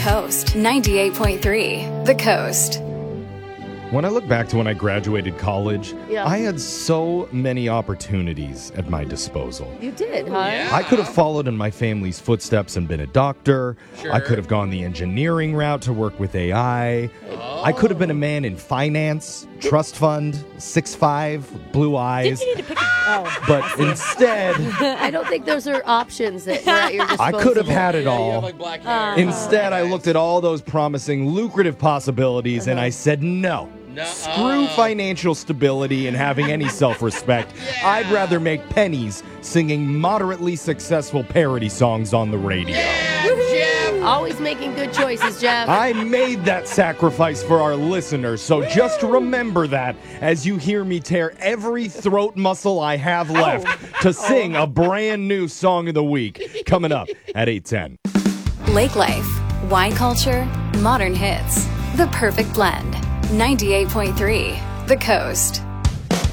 Coast. 98.3 The Coast. When I look back to when I graduated college, Yeah. I had so many opportunities at my disposal. You did, huh? Yeah. I could have followed in my family's footsteps and been a doctor. Sure. I could have gone the engineering route to work with AI. I could have been a man in finance, trust fund, 6'5", blue eyes. Didn't you need to pick But instead, I don't think those are options that were at your disposal. I could have had it Yeah, you all. have like black hair. Instead, I looked at all those promising, lucrative possibilities and I said no. Screw financial stability and having any self-respect. I'd rather make pennies singing moderately successful parody songs on the radio. Jeff. Always making good choices, Jeff. I made that sacrifice for our listeners, so just remember that as you hear me tear every throat muscle I have left to sing a brand new song of the week. Coming up at 8:10. Lake Life. Wine culture. Modern hits. The perfect blend. 98.3 The Coast.